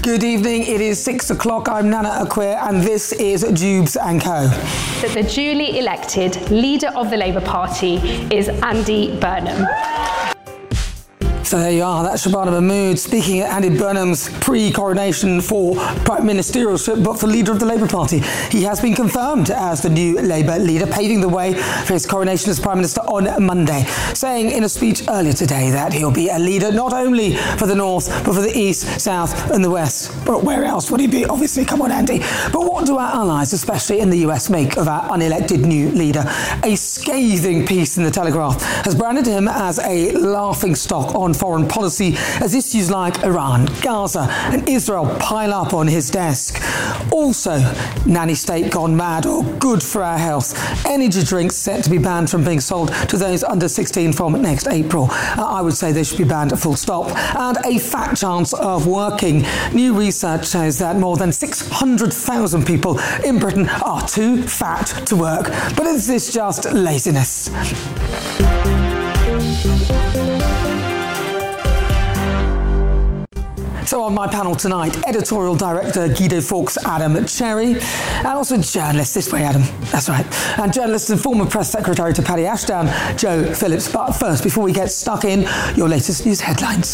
Good evening, it is 6 o'clock. I'm Nana Acquia and this is Jubes and Co. That the duly elected leader of the Labour Party is Andy Burnham. So there you are, that's Shabana Mahmood speaking at Andy Burnham's pre-coronation for prime ministership, but for leader of the Labour Party. He has been confirmed as the new Labour leader, paving the way for his coronation as Prime Minister on Monday, saying in a speech earlier today that he'll be a leader not only for the North, but for the East, South and the West. But where else would he be? Obviously, come on, Andy. But what do our allies, especially in the US, make of our unelected new leader? A scathing piece in The Telegraph has branded him as a laughingstock on foreign policy as issues like Iran, Gaza and Israel pile up on his desk. Also, nanny state gone mad or good for our health. Energy drinks set to be banned from being sold to those under 16 from next April. I would say they should be banned full stop. And a fat chance of working. New research shows that more than 600,000 people in Britain are too fat to work. But is this just laziness? So on my panel tonight, editorial director Guido Fawkes, Adam Cherry, and also journalist, this way Adam, that's right, and journalist and former press secretary to Paddy Ashdown, Joe Phillips. But first, before we get stuck in, your latest news headlines.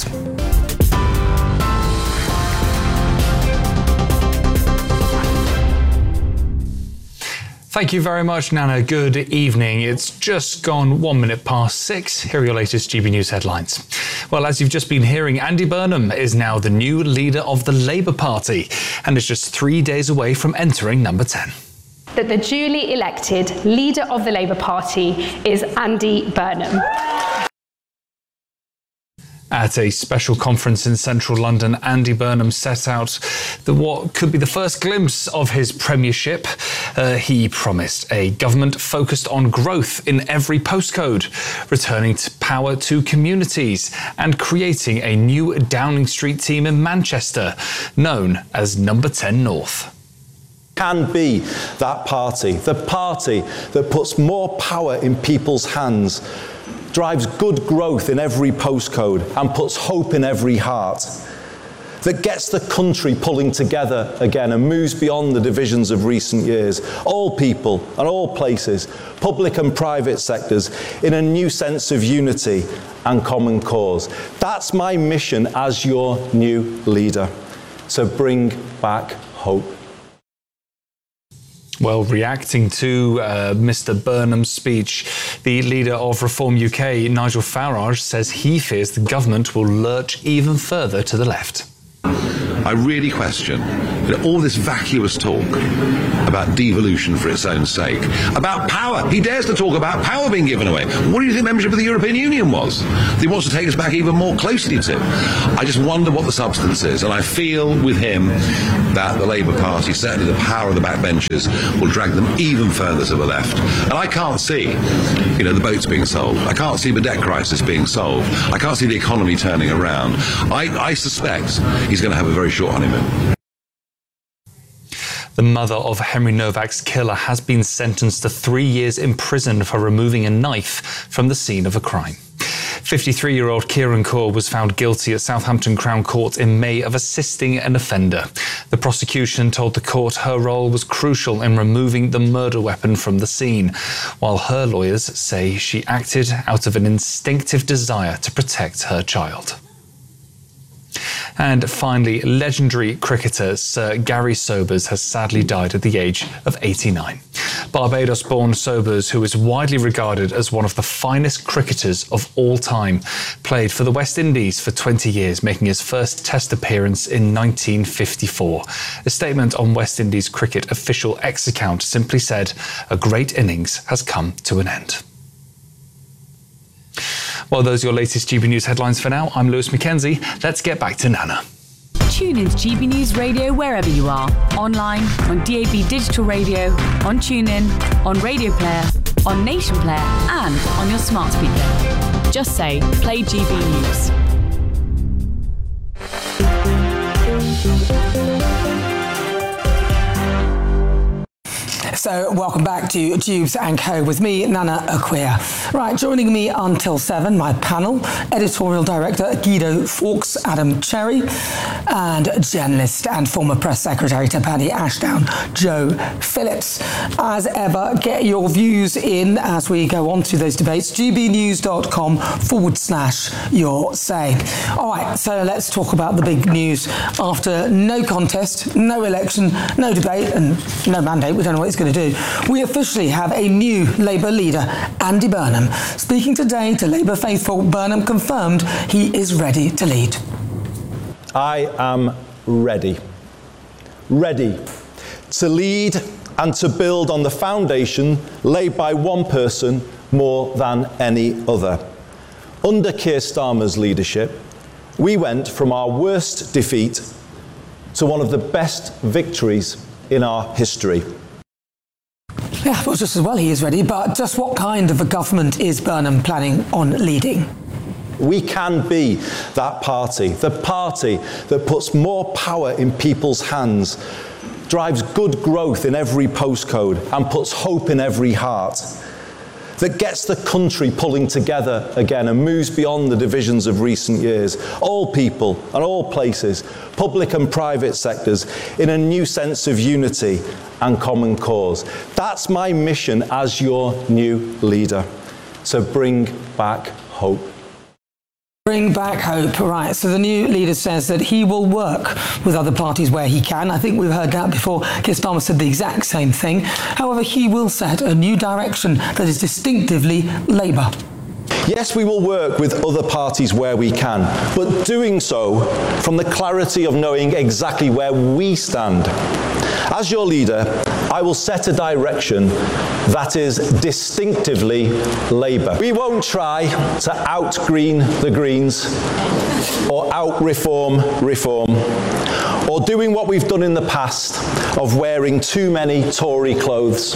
Thank you very much, Nana. Good evening. It's just gone 1 minute past 6. Here are your latest GB News headlines. Well, as you've just been hearing, Andy Burnham is now the new leader of the Labour Party and is just 3 days away from entering number 10. That the duly elected leader of the Labour Party is Andy Burnham. At a special conference in central London, Andy Burnham set out what could be the first glimpse of his premiership. He promised a government focused on growth in every postcode, returning to power to communities and creating a new Downing Street team in Manchester, known as Number 10 North. Can be that party, the party that puts more power in people's hands, drives good growth in every postcode and puts hope in every heart, that gets the country pulling together again and moves beyond the divisions of recent years, all people and all places, public and private sectors, in a new sense of unity and common cause. That's my mission as your new leader, to bring back hope. Well, reacting to Mr. Burnham's speech, the leader of Reform UK, Nigel Farage, says he fears the government will lurch even further to the left. I really question all this vacuous talk about devolution for its own sake, about power. He dares to talk about power being given away. What do you think membership of the European Union was? He wants to take us back even more closely to. I just wonder what the substance is, and I feel with him that the Labour Party, certainly the power of the backbenchers, will drag them even further to the left. And I can't see, the boats being solved. I can't see the debt crisis being solved. I can't see the economy turning around. I suspect he's going to have a very short honeymoon. The mother of Henry Novak's killer has been sentenced to 3 years in prison for removing a knife from the scene of a crime. 53-year-old Kieran Kaur was found guilty at Southampton Crown Court in May of assisting an offender. The prosecution told the court her role was crucial in removing the murder weapon from the scene, while her lawyers say she acted out of an instinctive desire to protect her child. And finally, legendary cricketer Sir Gary Sobers has sadly died at the age of 89. Barbados-born Sobers, who is widely regarded as one of the finest cricketers of all time, played for the West Indies for 20 years, making his first Test appearance in 1954. A statement on West Indies cricket official X account simply said, "A great innings has come to an end." Well, those are your latest GB News headlines for now. I'm Lewis Mackenzie. Let's get back to Nana. Tune into GB News Radio wherever you are. Online, on DAB Digital Radio, on TuneIn, on Radio Player, on Nation Player, and on your smart speaker. Just say, play GB News. So welcome back to Tubes and Co with me, Nana Acquia. Right, joining me until 7, my panel, editorial director Guido Fawkes, Adam Cherry, and journalist and former press secretary to Paddy Ashdown, Joe Phillips. As ever, get your views in as we go on to those debates. gbnews.com/your say. All right, so let's talk about the big news. After no contest, no election, no debate and no mandate, we don't know what he's going to do, we officially have a new Labour leader, Andy Burnham. Speaking today to Labour faithful, Burnham confirmed he is ready to lead. I am ready. Ready to lead and to build on the foundation laid by one person more than any other. Under Keir Starmer's leadership, we went from our worst defeat to one of the best victories in our history. Yeah, well, just as well he is ready, but just what kind of a government is Burnham planning on leading? We can be that party, the party that puts more power in people's hands, drives good growth in every postcode and puts hope in every heart, that gets the country pulling together again and moves beyond the divisions of recent years, all people and all places, public and private sectors, in a new sense of unity and common cause. That's my mission as your new leader, to bring back hope. Bring back hope, right. So the new leader says that he will work with other parties where he can. I think we've heard that before. Keir Starmer said the exact same thing. However, he will set a new direction that is distinctively Labour. Yes, we will work with other parties where we can, but doing so from the clarity of knowing exactly where we stand. As your leader, I will set a direction that is distinctively Labour. We won't try to out-green the Greens or out-reform reform, or doing what we've done in the past of wearing too many Tory clothes.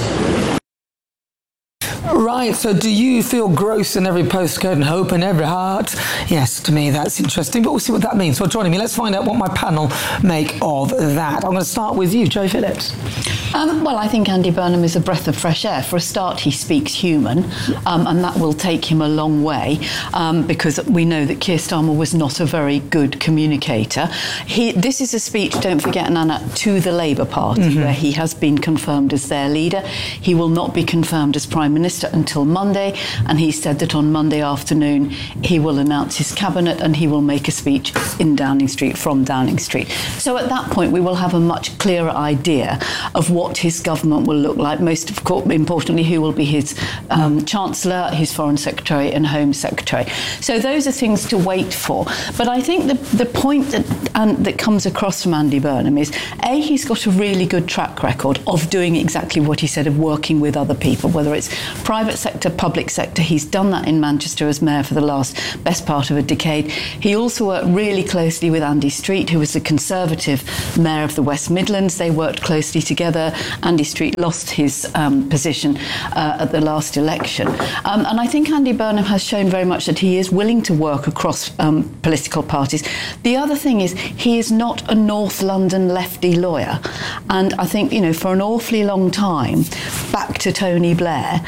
Right, so do you feel gross in every postcode and hope in every heart? Yes, to me that's interesting, but we'll see what that means. Well, joining me, let's find out what my panel make of that. I'm going to start with you, Joe Phillips. Well, I think Andy Burnham is a breath of fresh air. For a start, he speaks human, and that will take him a long way, because we know that Keir Starmer was not a very good communicator. This is a speech, don't forget, Nana, to the Labour Party, where he has been confirmed as their leader. He will not be confirmed as Prime Minister until Monday, and he said that on Monday afternoon he will announce his cabinet and he will make a speech in Downing Street, from Downing Street. So at that point we will have a much clearer idea of what his government will look like, most importantly who will be his Chancellor, his Foreign Secretary and Home Secretary. So those are things to wait for. But I think the point that comes across from Andy Burnham is, A, he's got a really good track record of doing exactly what he said, of working with other people, whether it's private sector, public sector. He's done that in Manchester as mayor for the best part of a decade. He also worked really closely with Andy Street, who was the Conservative mayor of the West Midlands. They worked closely together. Andy Street lost his position at the last election. And I think Andy Burnham has shown very much that he is willing to work across political parties. The other thing is, he is not a North London lefty lawyer. And I think, for an awfully long time, back to Tony Blair,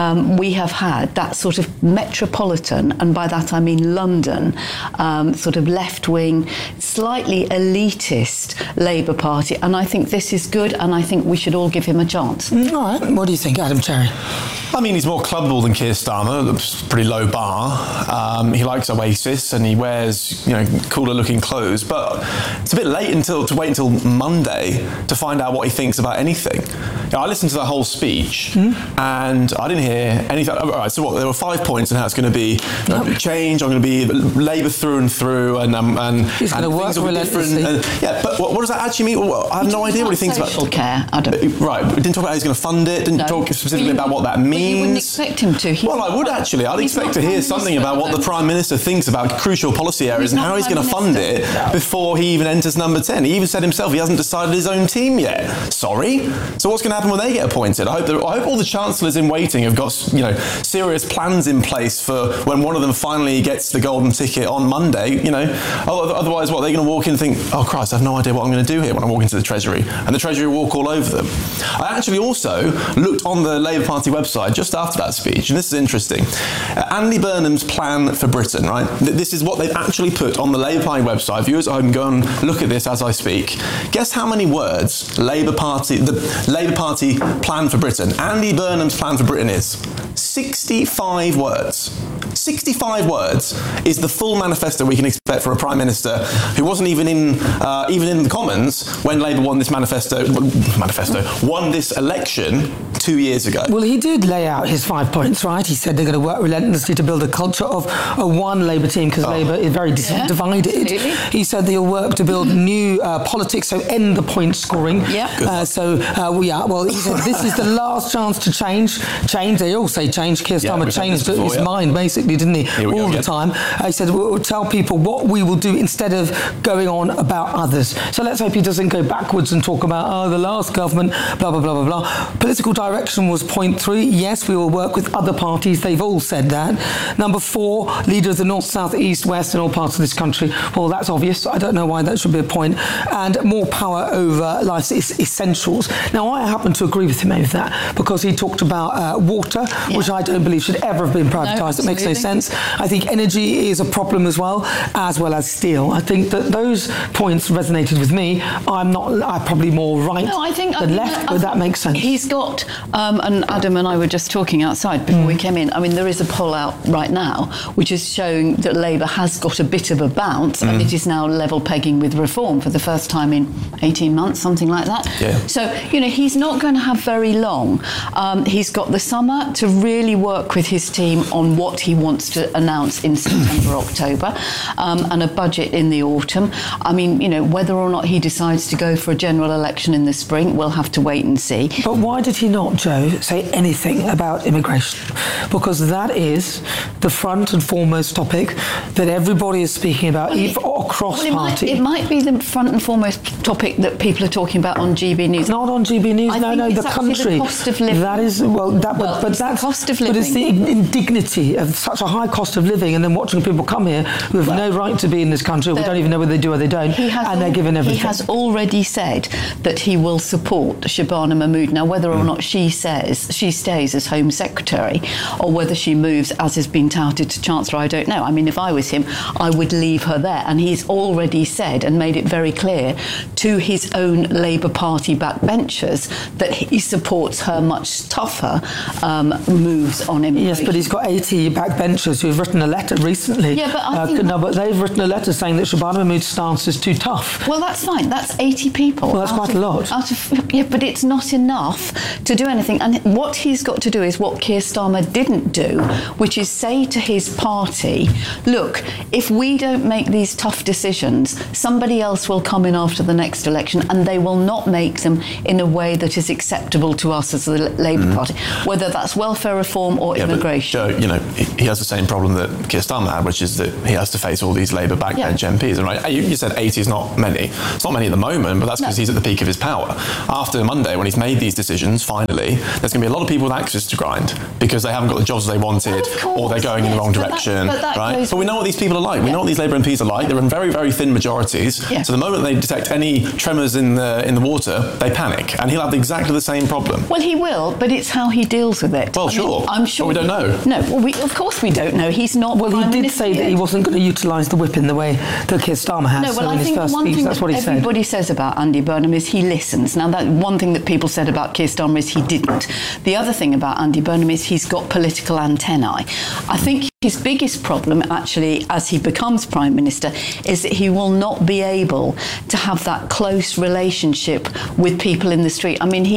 we have had that sort of metropolitan, and by that I mean London, sort of left-wing, slightly elitist Labour Party. And I think this is good, and I think we should all give him a chance. All right. What do you think, Adam Cherry? I mean, he's more clubbable than Keir Starmer. It's a pretty low bar. He likes Oasis and he wears, cooler-looking clothes. But it's a bit late to wait until Monday to find out what he thinks about anything. I listened to the whole speech and I didn't hear anything. All right, so what? There were 5 points on how it's going to be change. I'm going to be Labour through and through, and he's going to work relentlessly. But what does that actually mean? I have no idea what he thinks about social care. Adam. Right, we didn't talk about how he's going to fund it. Didn't talk specifically about what that means. You wouldn't expect him to. Well, I would actually. I'd expect to hear something about what the Prime Minister thinks about crucial policy areas and how he's going to fund it before he even enters number 10. He even said himself he hasn't decided his own team yet. Sorry. So what's going to happen when they get appointed? I hope all the chancellors in waiting have got, serious plans in place for when one of them finally gets the golden ticket on Monday. Otherwise, what, they're going to walk in and think, oh Christ, I have no idea what I'm going to do here when I walk into the Treasury, and the Treasury will walk all over them. I actually also looked on the Labour Party website just after that speech, and this is interesting. Andy Burnham's plan for Britain, right? This is what they've actually put on the Labour Party website. Viewers at home, go and look at this as I speak. Guess how many words the Labour Party plan for Britain, Andy Burnham's plan for Britain is? 65 words. 65 words is the full manifesto we can expect for a Prime Minister who wasn't even in the Commons when Labour won this won this election 2 years ago. Well, he did lay out his 5 points, right? He said they're going to work relentlessly to build a culture of a one Labour team, because Labour is very divided. Absolutely. He said they'll work to build new politics, so end the point scoring. Yeah. He said this is the last chance to change. They all say change. Keir Starmer changed his mind, basically, didn't he? All the time. He said, we'll tell people what we will do instead of going on about others. So let's hope he doesn't go backwards and talk about, the last government, blah, blah, blah, blah, blah. Political direction was point 3. Yes, we will work with other parties. They've all said that. Number 4, leader of the north, south, east, west, and all parts of this country. Well, that's obvious. I don't know why that should be a point. And more power over life's essentials. Now, I happen to agree with him over that, because he talked about water, which I don't believe should ever have been privatised. It makes no sense. I think energy is a problem as well as steel. I think that those points resonated with me. I'm probably more right than left, but that makes sense. He's got, and Adam and I were just talking outside before we came in. I mean, there is a poll out right now which is showing that Labour has got a bit of a bounce, and it is now level pegging with Reform for the first time in 18 months, something like that. Yeah. So, he's not going to have very long. He's got the summer to really work with his team on what he wants to announce in September, October, and a budget in the autumn. I mean, whether or not he decides to go for a general election in the spring, we'll have to wait and see. But why did he not, Joe, say anything about immigration? Because that is the front and foremost topic that everybody is speaking about, across party. It might be the front and foremost topic that people are talking about on GB News. Not on GB News. No, the country. The cost of living. That is but that's the cost of living. But it's the indignity of such a high cost of living, and then watching people come here who have no right to be in this country. We don't even know whether they do or they don't, and they're given everything. He has already said that he will support Shabana Mahmood. Now, whether or not she stays as Home Secretary, or whether she moves, as has been touted, to Chancellor, I don't know. I mean, if I was him, I would leave her there. And he's already said and made it very clear to his own Labour Party backbenchers that he supports her much tougher moves on immigration. Yes, but he's got 80 backbenchers who have written a letter recently. Yeah, but but they've written a letter saying that Shabana Mahmood's stance is too tough. Well, that's fine. That's 80 people. Well, that's quite a lot. But it's not enough to do anything. And what he's got to do is what Keir Starmer didn't do, which is say to his party, look, if we don't make these tough decisions, somebody else will come in after the next election, and they will not make them in a way that is acceptable to us as the Labour Party, whether that's welfare reform or immigration. But Joe, he has the same problem that Keir Starmer had, which is that he has to face all these Labour backbench MPs. And right, you said 80 is not many. It's not many at the moment, but that's because he's at the peak of his power. After Monday, when he's made these decisions, finally, there's going to be a lot of people with axes to grind because they haven't got the jobs they wanted, or they're going in the wrong direction. But we know what these people are like. We know what these Labour MPs are like. They're in very, very thin majorities. Yeah. So the moment they detect any tremors in the water, they panic, and he'll have exactly the same problem. Well, he will, but it's how he deals with it. Well, I'm sure. But we don't know. No, of course we don't know. He's not. Well, he did say that he wasn't going to utilise the whip in the way that Keir Starmer has. No, well, in I think his first one speech, thing that's what he said. Everybody says about Andy Burnham is he listens. Now, that one thing that people said about Keir Starmer is he didn't. The other thing about Andy Burnham is he's got political antennae. I think his biggest problem, actually, as he becomes Prime Minister, is that he will not be able to have that close relationship with people in the street. I mean,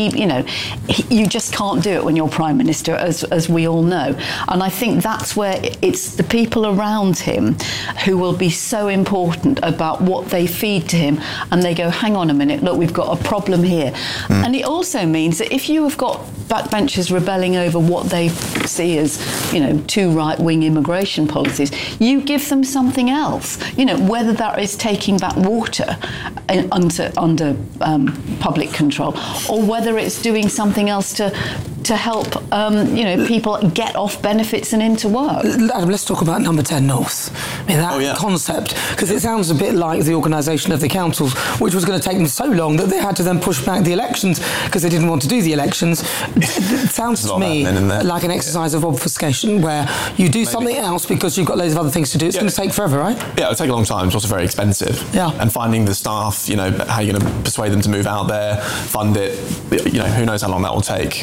you just can't do it when you're Prime Minister, as we all know. And I think that's where it's the people around him who will be so important about what they feed to him. And they go, hang on a minute, look, we've got a problem here. And it also means that if you have got backbenchers rebelling over what they see as, too right-wing immigration policies, you give them something else. Whether that is taking back water under public control, or whether it's doing something else to help people get off benefits and into work. Adam, let's talk about Number 10 North. I mean, that concept, because it sounds a bit like the organisation of the councils, which was going to take them so long that they had to then push back the elections because they didn't want to do the elections. It sounds to me like an exercise of obfuscation where you do something else because you've got loads of other things to do. It's going to take forever, right? Yeah, it'll take a long time. It's also very expensive. Yeah. And finding the staff, how you're going to persuade them to move out there, fund it, who knows how long that will take.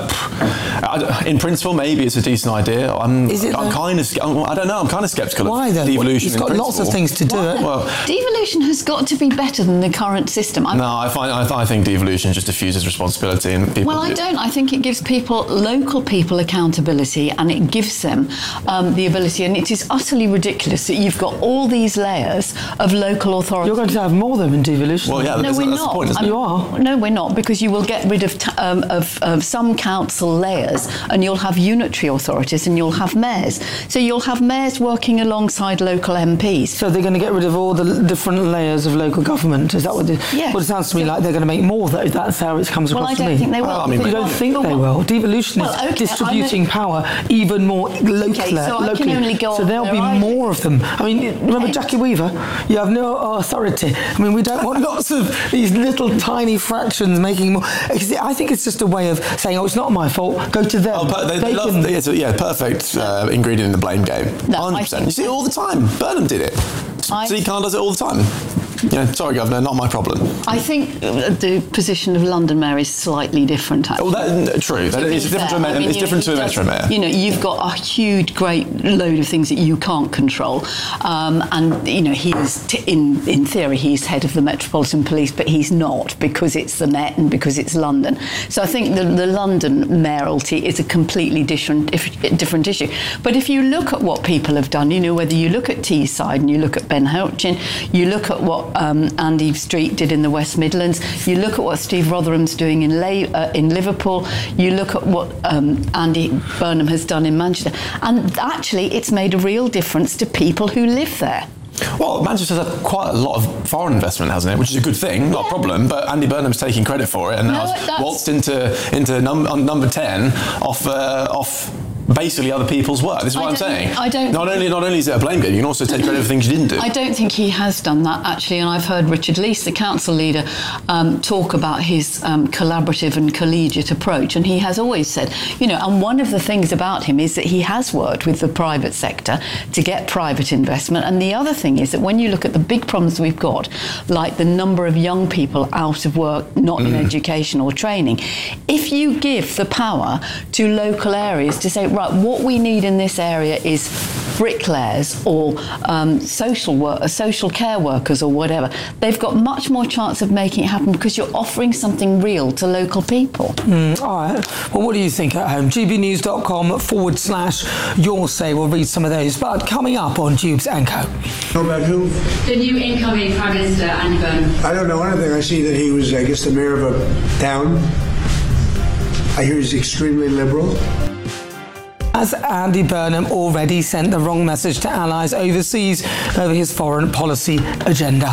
In principle, maybe it's a decent idea. I'm kind of sceptical of devolution. He's got lots of things to do. Well, devolution has got to be better than the current system. I think devolution just diffuses responsibility and people. Well, I don't. I think it gives local people accountability, and it gives them the ability. And it is utterly ridiculous that you've got all these layers of local authority. You're going to have more of them in devolution. Well, yeah, no, we're not. The point, isn't it? You are. No, we're not, because you will get rid of some council layers, and you'll have unitary authorities, and you'll have mayors. So you'll have mayors working alongside local MPs. So they're going to get rid of all the different layers of local government. Is that what? Well, it sounds to me like they're going to make more, though. That's how it comes across to me. Well, I don't think they will. You don't think they will? Devolution is distributing power even more locally. I can only go so there'll be more of them. I mean, remember Jackie Weaver? You have no authority. I mean, we don't want lots of these little tiny fractions making more. I think it's just a way of saying, it's not my fault, go to them. Perfect ingredient in the blame game. 100%. You see it all the time. Burnham did it. City Council does it all the time. Sorry, Governor, not my problem. I think the position of London Mayor is slightly different, actually. True. It's different to a Metro Mayor. You've got a huge, great load of things that you can't control. He is, in theory, he's head of the Metropolitan Police, but he's not, because it's the Met and because it's London. So I think the London mayoralty is a completely different issue. But if you look at what people have done, whether you look at Teesside and you look at Ben Houchin, you look at what Andy Street did in the West Midlands, you look at what Steve Rotherham's doing in Liverpool, you look at what Andy Burnham has done in Manchester, and actually it's made a real difference to people who live there. Well, Manchester's had quite a lot of foreign investment, hasn't it? Which is a good thing, not a problem. But Andy Burnham's taking credit for it, and now waltzed into number 10 off basically other people's work. This is what I'm saying. Not only is it a blame game, you can also take credit for things you didn't do. I don't think he has done that, actually, and I've heard Richard Leese, the council leader, talk about his collaborative and collegiate approach, and he has always said, and one of the things about him is that he has worked with the private sector to get private investment, and the other thing is that when you look at the big problems we've got, like the number of young people out of work, not in education or training, if you give the power to local areas to say, right, what we need in this area is bricklayers or social care workers or whatever, they've got much more chance of making it happen because you're offering something real to local people. All right. Well, what do you think at home? gbnews.com/your say. We'll read some of those. But coming up on Tubes and Co. About who? The new incoming Prime Minister, Andy Burnham. I don't know anything. I see that he was, I guess, the mayor of a town. I hear he's extremely liberal. Has Andy Burnham already sent the wrong message to allies overseas over his foreign policy agenda?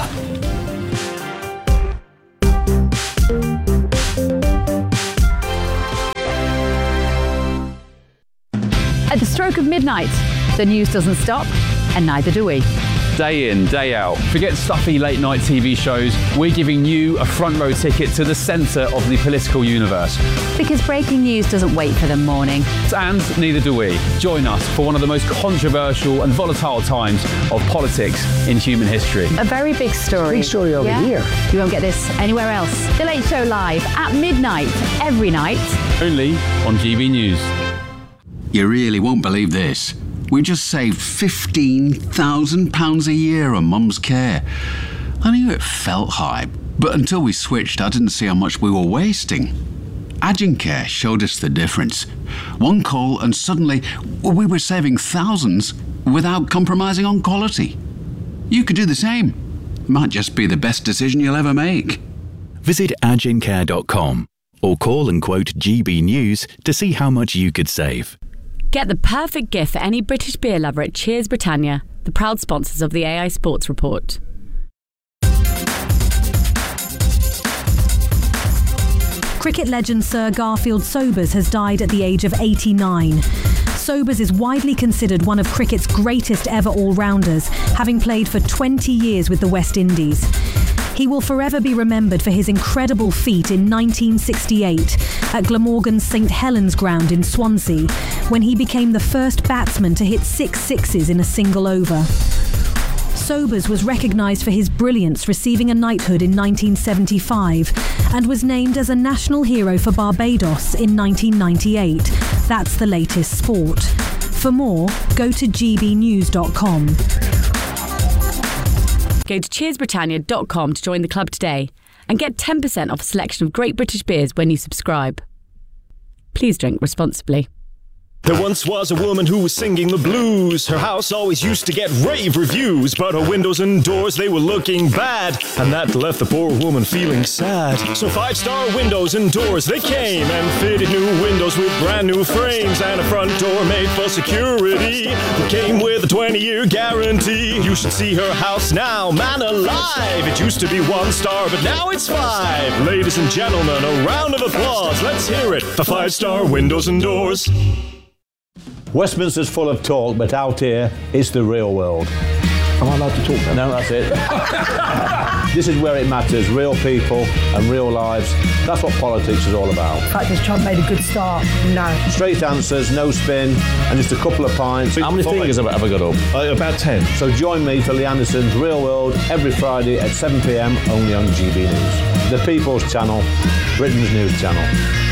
At the stroke of midnight, the news doesn't stop, and neither do we. Day in, day out. Forget stuffy late-night TV shows. We're giving you a front-row ticket to the centre of the political universe. Because breaking news doesn't wait for the morning. And neither do we. Join us for one of the most controversial and volatile times of politics in human history. A very big story. Big story over here. You won't get this anywhere else. The Late Show live at midnight, every night. Only on GB News. You really won't believe this. We just saved £15,000 a year on Mum's care. I knew it felt high, but until we switched, I didn't see how much we were wasting. Agincare showed us the difference. One call and suddenly we were saving thousands without compromising on quality. You could do the same. Might just be the best decision you'll ever make. Visit agincare.com or call and quote GB News to see how much you could save. Get the perfect gift for any British beer lover at Cheers Britannia, the proud sponsors of the AI Sports Report. Cricket legend Sir Garfield Sobers has died at the age of 89. Sobers is widely considered one of cricket's greatest ever all-rounders, having played for 20 years with the West Indies. He will forever be remembered for his incredible feat in 1968 at Glamorgan's St Helens ground in Swansea, when he became the first batsman to hit 6 sixes in a single over. Sobers was recognised for his brilliance, receiving a knighthood in 1975 and was named as a national hero for Barbados in 1998. That's the latest sport. For more, go to gbnews.com. Go to cheersbritannia.com to join the club today and get 10% off a selection of great British beers when you subscribe. Please drink responsibly. There once was a woman who was singing the blues. Her house always used to get rave reviews, but her windows and doors, they were looking bad, and that left the poor woman feeling sad. So 5-star windows and doors, they came and fitted new windows with brand new frames and a front door made for security that came with a 20-year guarantee. You should see her house now, man alive. It used to be 1 star, but now it's 5. Ladies and gentlemen, a round of applause. Let's hear it for 5-star windows and doors. Westminster's full of talk, but out here, it's the real world. Am I allowed to talk then? No, that's it. This is where it matters, real people and real lives. That's what politics is all about. In fact, has Trump made a good start? No. Straight answers, no spin, and just a couple of pints. How many fingers have I got up? About 10. So join me for Lee Anderson's Real World every Friday at 7 p.m, only on GB News. The People's Channel, Britain's news channel.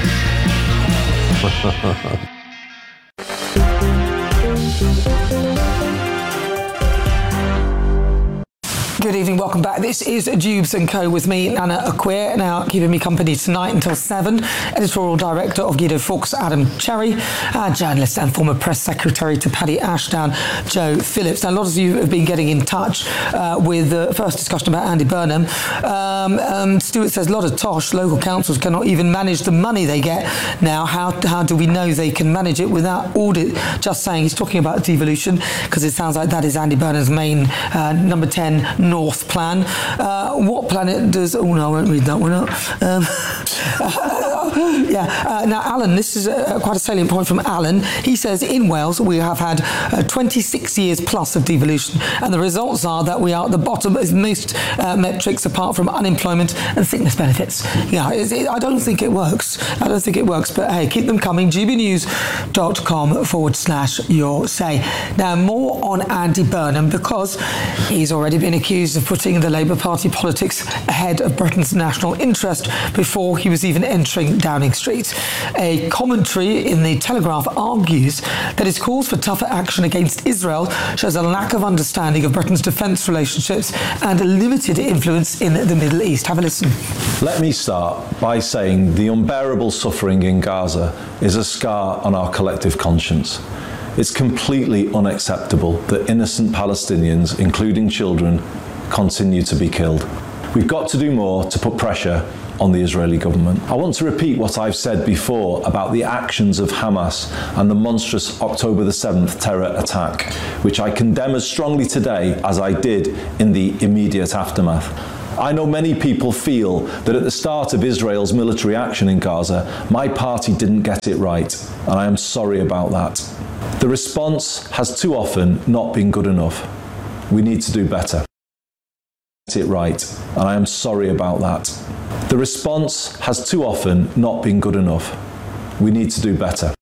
Good evening, welcome back. This is Jubes & Co. with me, Nana Acquia, now keeping me company tonight until 7. Editorial Director of Guido Fawkes, Adam Cherry, journalist and former press secretary to Paddy Ashdown, Joe Phillips. Now, a lot of you have been getting in touch with the first discussion about Andy Burnham. Stuart says, a lot of tosh, local councils cannot even manage the money they get now. How do we know they can manage it without audit? Just saying, he's talking about devolution, because it sounds like that is Andy Burnham's main number 10 North plan. What planet does... Oh, no, I won't read that one out. Now, Alan, this is quite a salient point from Alan. He says, in Wales, we have had 26 years plus of devolution, and the results are that we are at the bottom of most metrics apart from unemployment and sickness benefits. Yeah, I don't think it works. But hey, keep them coming. gbnews.com/your say. Now, more on Andy Burnham, because he's already been accused of putting the Labour Party politics ahead of Britain's national interest before he was even entering Downing Street. A commentary in the Telegraph argues that his calls for tougher action against Israel shows a lack of understanding of Britain's defence relationships and a limited influence in the Middle East. Have a listen. Let me start by saying the unbearable suffering in Gaza is a scar on our collective conscience. It's completely unacceptable that innocent Palestinians, including children, continue to be killed. We've got to do more to put pressure on the Israeli government. I want to repeat what I've said before about the actions of Hamas and the monstrous October the 7th terror attack, which I condemn as strongly today as I did in the immediate aftermath. I know many people feel that at the start of Israel's military action in Gaza, my party didn't get it right, and I am sorry about that. The response has too often not been good enough. We need to do better. It right, and I am sorry about that. The response has too often not been good enough. We need to do better.